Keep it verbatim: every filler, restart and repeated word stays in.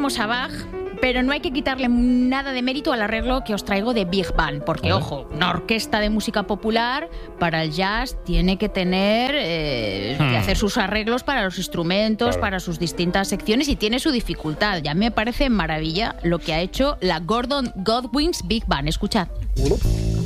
tenemos a Bach, pero no hay que quitarle nada de mérito al arreglo que os traigo de Big Band, porque, ojo, una orquesta de música popular para el jazz tiene que tener, eh, hmm. que hacer sus arreglos para los instrumentos, claro. para sus distintas secciones, y tiene su dificultad. Ya me parece maravilla lo que ha hecho la Gordon Goodwin's Big Band. Escuchad.